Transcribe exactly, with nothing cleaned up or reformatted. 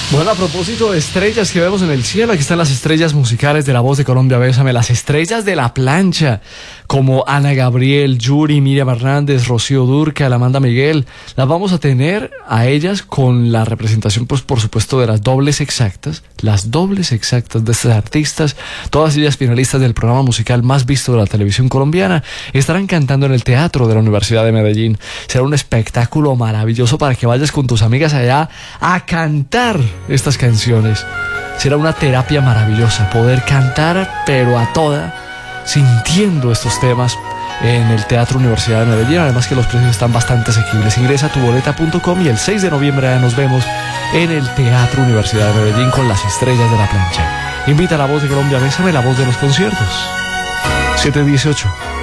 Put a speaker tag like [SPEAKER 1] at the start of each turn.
[SPEAKER 1] Bueno, a propósito de estrellas que vemos en el cielo, aquí están las estrellas musicales de La Voz de Colombia, Bésame, las estrellas de la plancha, como Ana Gabriel, Yuri, Miriam Hernández, Rocío Dúrcal, Amanda Miguel. Las vamos a tener a ellas con la representación, pues por supuesto, de las dobles exactas, las dobles exactas de estas artistas, todas ellas finalistas del programa musical más visto de la televisión colombiana, estarán cantando en el Teatro de la Universidad de Medellín. Será un espectáculo maravilloso para que vayas con tus amigas allá a cantar estas canciones. Será una terapia maravillosa poder cantar pero a toda, sintiendo estos temas en el Teatro Universidad de Medellín. Además que los precios están bastante asequibles. Ingresa a tu boleta punto com y el seis de noviembre ya nos vemos en el Teatro Universidad de Medellín con las estrellas de la plancha. Invita a La Voz de Colombia, Bésame, la voz de los conciertos. siete dieciocho